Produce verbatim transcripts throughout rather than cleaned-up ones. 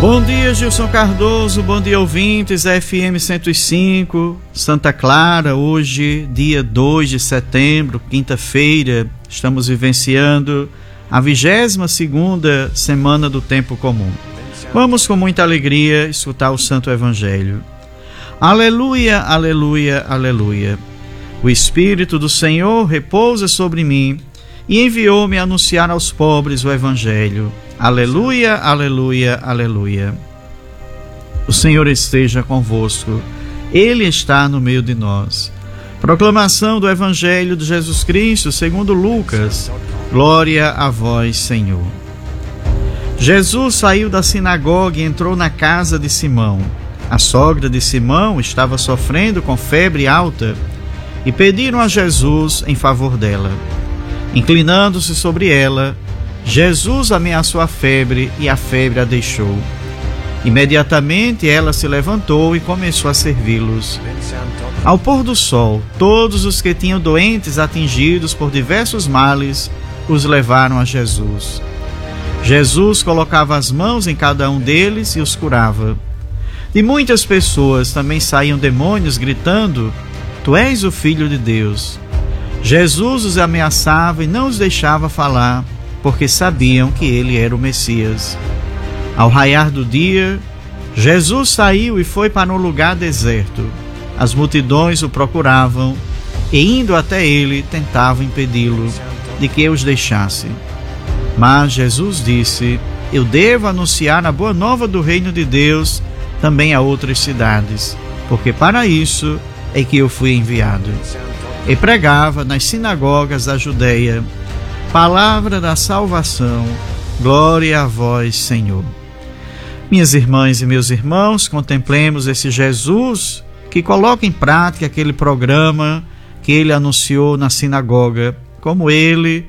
Bom dia, Gilson Cardoso, bom dia, ouvintes, F M cento e cinco, Santa Clara. Hoje, dia dois de setembro, quinta-feira, estamos vivenciando a vigésima segunda semana do tempo comum. Vamos com muita alegria escutar o Santo Evangelho. Aleluia, aleluia, aleluia. O Espírito do Senhor repousa sobre mim e enviou-me a anunciar aos pobres o Evangelho. Aleluia, aleluia, aleluia. O Senhor esteja convosco, Ele está no meio de nós. Proclamação do Evangelho de Jesus Cristo segundo Lucas. Glória a vós, Senhor. Jesus saiu da sinagoga e entrou na casa de Simão. A sogra de Simão estava sofrendo com febre alta e pediram a Jesus em favor dela. Inclinando-se sobre ela, Jesus ameaçou a febre e a febre a deixou. Imediatamente ela se levantou e começou a servi-los. Ao pôr do sol, todos os que tinham doentes atingidos por diversos males os levaram a Jesus. Jesus colocava as mãos em cada um deles e os curava. De muitas pessoas também saíam demônios gritando: Tu és o Filho de Deus. Jesus os ameaçava e não os deixava falar, porque sabiam que ele era o Messias. Ao raiar do dia, Jesus saiu e foi para um lugar deserto. As multidões o procuravam e, indo até ele, tentavam impedi-lo de que os deixasse. Mas Jesus disse: Eu devo anunciar a boa nova do reino de Deus também a outras cidades, porque para isso é que eu fui enviado. E pregava nas sinagogas da Judeia. Palavra da salvação, glória a vós, Senhor. Minhas irmãs e meus irmãos, contemplemos esse Jesus que coloca em prática aquele programa que ele anunciou na sinagoga, como ele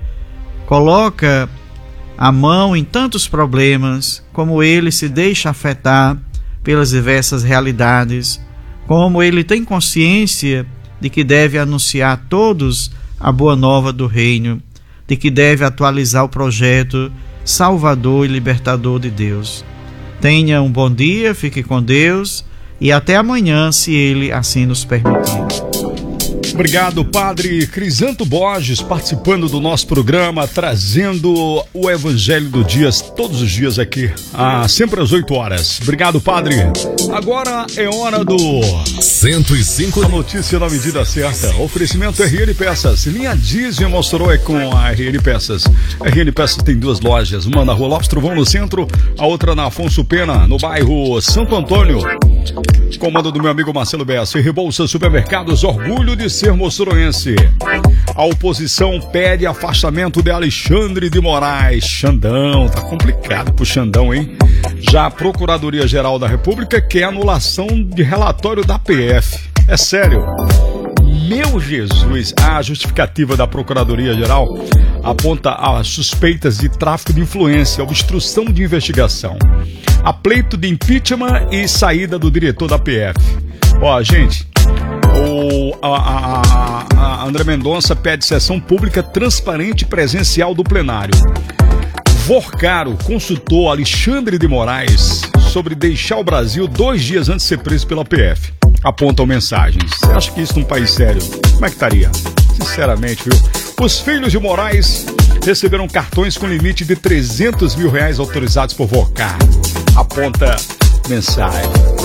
coloca a mão em tantos problemas, como ele se deixa afetar pelas diversas realidades, como ele tem consciência de que deve anunciar a todos a boa nova do reino, de que deve atualizar o projeto salvador e libertador de Deus. Tenha um bom dia, fique com Deus e até amanhã, se Ele assim nos permitir. Obrigado, Padre Crisanto Borges, participando do nosso programa, trazendo o Evangelho do dia, todos os dias aqui, ah, sempre às oito horas. Obrigado, Padre. Agora é hora do cento e cinco. A notícia na medida certa. Oferecimento R N Peças. Linha Diesel mostrou é com a R N Peças. R N Peças tem duas lojas, uma na Rua Lopes Trovão, no centro, a outra na Afonso Pena, no bairro Santo Antônio. Comando do meu amigo Marcelo Bessa. E Rebouças Supermercados, orgulho de ser moçoroense. A oposição pede afastamento de Alexandre de Moraes. Xandão, tá complicado pro Xandão, hein? Já a Procuradoria-Geral da República quer anulação de relatório da P F. É sério. Meu Jesus, a justificativa da Procuradoria-Geral aponta as suspeitas de tráfico de influência, obstrução de investigação, a pleito de impeachment e saída do diretor da P F. Ó, gente, o, a, a, a André Mendonça pede sessão pública transparente e presencial do plenário. Vorcaro consultou Alexandre de Moraes sobre deixar o Brasil dois dias antes de ser preso pela P F. Apontam mensagens. Você acha que isso num país sério? Como é que estaria? Sinceramente, viu? Os filhos de Moraes receberam cartões com limite de trezentos mil reais autorizados por Vorcaro. Aponta mensagem.